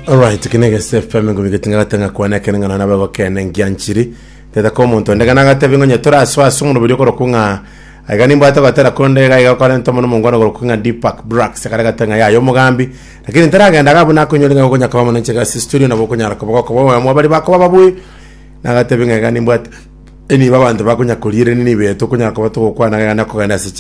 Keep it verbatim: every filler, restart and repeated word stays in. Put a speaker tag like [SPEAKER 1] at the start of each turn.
[SPEAKER 1] Alright, kinege Steph Mengo bigetinga tanga kwana kenga na baba kene ngyanchiri teta ko muntu ndega na gatebe ngonya tora aswa sunguru byo ko kunga agani mbata batera konde ga ga kwa ntomo mungwana ko kunga Deepak Brax sakara gatanga ya yo mugambi lakini ntaragenda gabuna ko nyolinga ko nyaka bamana nchega studio na boko nyara ko bako bo mu bari bako babuyi na gatebe ngani mbata eni babantu bakunya kulire nini beto kunya ko bato kwa na ga nako ga